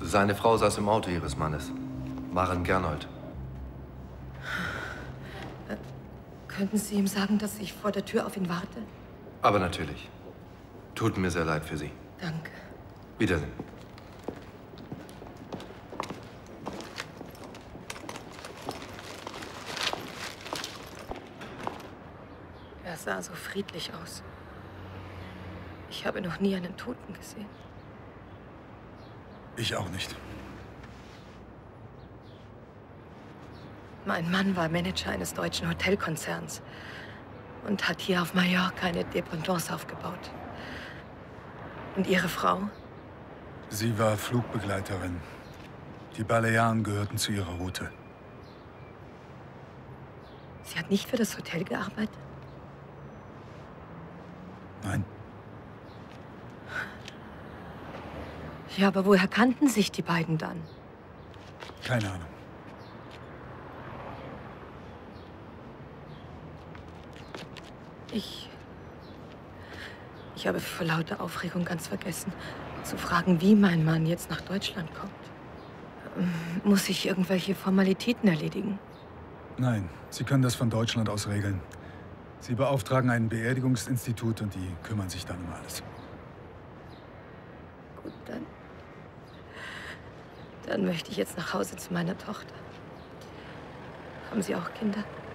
Seine Frau saß im Auto ihres Mannes. Maren Gernhold. Könnten Sie ihm sagen, dass ich vor der Tür auf ihn warte? Aber natürlich. Tut mir sehr leid für Sie. Danke. Wiedersehen. Er sah so friedlich aus. Ich habe noch nie einen Toten gesehen. Ich auch nicht. Mein Mann war Manager eines deutschen Hotelkonzerns und hat hier auf Mallorca eine Dependance aufgebaut. Und Ihre Frau? Sie war Flugbegleiterin. Die Balearen gehörten zu ihrer Route. Sie hat nicht für das Hotel gearbeitet? Nein. Ja, aber woher kannten sich die beiden dann? Keine Ahnung. Ich habe vor lauter Aufregung ganz vergessen, zu fragen, wie mein Mann jetzt nach Deutschland kommt. Muss ich irgendwelche Formalitäten erledigen? Nein, Sie können das von Deutschland aus regeln. Sie beauftragen ein Beerdigungsinstitut und die kümmern sich dann um alles. Gut, dann möchte ich jetzt nach Hause zu meiner Tochter. Haben Sie auch Kinder?